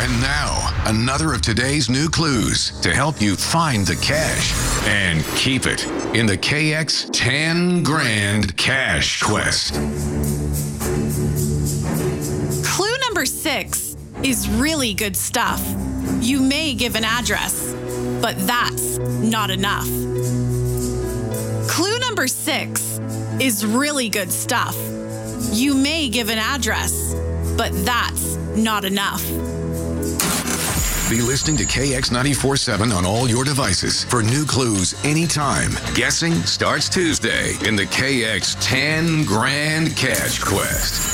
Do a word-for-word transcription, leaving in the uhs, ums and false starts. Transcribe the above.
And now, another of today's new clues to help you find the cash and keep it in the K X ten Grand Cash Quest. Clue number six is really good stuff. You may give an address, but that's not enough. Clue number six is really good stuff. You may give an address, but that's not enough. Be listening to K X ninety-four point seven on all your devices for new clues anytime. Guessing starts Tuesday in the K X ten Grand Cash Quest.